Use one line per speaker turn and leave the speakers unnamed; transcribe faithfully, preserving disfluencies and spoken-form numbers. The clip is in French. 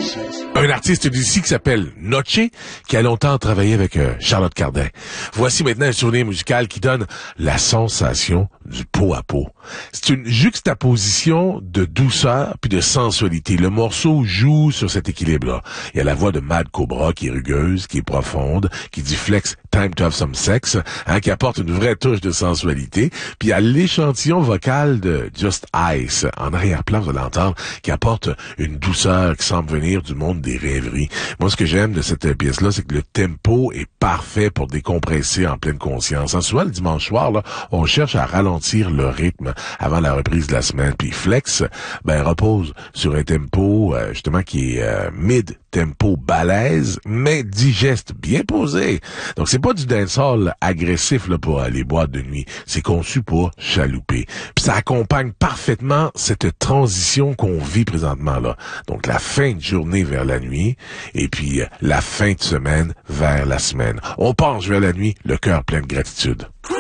Un artiste d'ici qui s'appelle Noche, qui a longtemps travaillé avec euh, Charlotte Cardin. Voici maintenant un souvenir musical qui donne la sensation du pot à pot. C'est une juxtaposition de douceur puis de sensualité. Le morceau joue sur cet équilibre-là. Il y a la voix de Mad Cobra qui est rugueuse, qui est profonde, qui dit flex time to have some sex, hein, qui apporte une vraie touche de sensualité. Puis il y a l'échantillon vocal de Just Ice, en arrière-plan, vous allez l'entendre, qui apporte une douceur qui semble venir du monde des rêveries. Moi, ce que j'aime de cette pièce-là, c'est que le tempo est parfait pour décompresser en pleine conscience. En souvent, le dimanche soir, là, on cherche à ralentir le rythme avant la reprise de la semaine. Puis Flex, ben, repose sur un tempo, euh, justement, qui est euh, mid-tempo balèze, mais digeste, bien posé. Donc, c'est pas du dancehall agressif, là, pour euh, les boîtes de nuit. C'est conçu pour chalouper. Puis ça accompagne parfaitement cette transition qu'on vit présentement, là. Donc, la fin de journée vers la nuit, et puis euh, la fin de semaine vers la semaine. On penche vers la nuit, le cœur plein de gratitude.